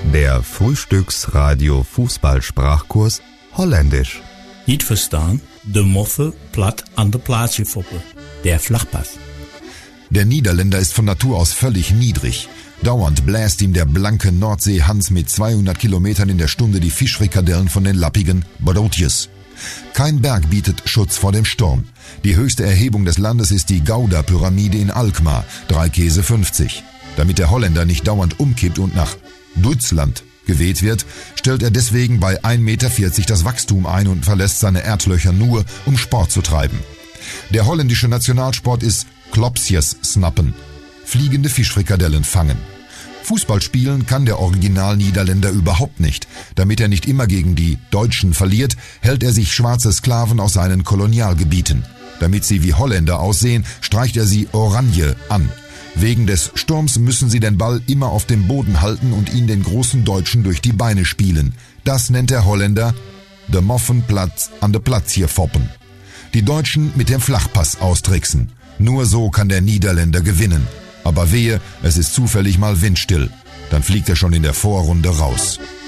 Der Frühstücksradio-Fußball-Sprachkurs Holländisch. Niet verstaan, de Moffe platt an der Plaatsjefoppe. Der Flachpass. Der Niederländer ist von Natur aus völlig niedrig. Dauernd bläst ihm der blanke Nordsee-Hans mit 200 Kilometern in der Stunde die Fischfrikadellen von den lappigen Broodjes. Kein Berg bietet Schutz vor dem Sturm. Die höchste Erhebung des Landes ist die Gouda-Pyramide in Alkmaar, 3 Käse 50. Damit der Holländer nicht dauernd umkippt und nach Deutschland geweht wird, stellt er deswegen bei 1,40 Meter das Wachstum ein und verlässt seine Erdlöcher nur, um Sport zu treiben. Der holländische Nationalsport ist Klopsjes snappen, fliegende Fischfrikadellen fangen. Fußball spielen kann der Original-Niederländer überhaupt nicht. Damit er nicht immer gegen die Deutschen verliert, hält er sich schwarze Sklaven aus seinen Kolonialgebieten. Damit sie wie Holländer aussehen, streicht er sie Oranje an. Wegen des Sturms müssen sie den Ball immer auf dem Boden halten und ihn den großen Deutschen durch die Beine spielen. Das nennt der Holländer de Moffenplatz an de Platz hier foppen. Die Deutschen mit dem Flachpass austricksen. Nur so kann der Niederländer gewinnen. Aber wehe, es ist zufällig mal windstill. Dann fliegt er schon in der Vorrunde raus.